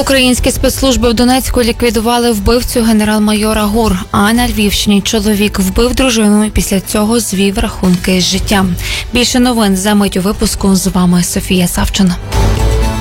Українські спецслужби в Донецьку ліквідували вбивцю генерал-майора ГУР, а на Львівщині чоловік вбив дружину і після цього звів рахунки з життям. Більше новин за мить у випуску. З вами Софія Савчина.